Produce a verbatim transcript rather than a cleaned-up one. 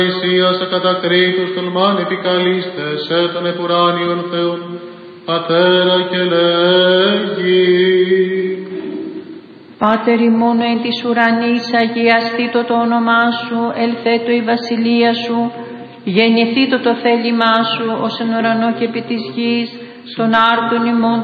Ισίας ακατακρίτους τολμάν επικαλίστες των επουράνιων Θεών, Πατέρα και λέγει. Πάτερ ημών εν της ουρανής, αγιαστήτω το όνομά σου, ελθέτω η βασιλεία σου, γεννηθήτω το θέλημά σου, ως εν ουρανό και επί της γης, στον άρτον ημών